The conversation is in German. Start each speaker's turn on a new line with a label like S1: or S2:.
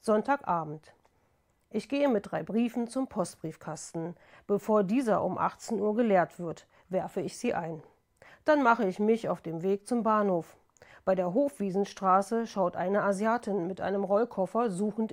S1: Sonntagabend. Ich gehe mit 3 Briefen zum Postbriefkasten. Bevor dieser um 18 Uhr geleert wird, werfe ich sie ein. Dann mache ich mich auf den Weg zum Bahnhof. Bei der Hofwiesenstraße schaut eine Asiatin mit einem Rollkoffer suchend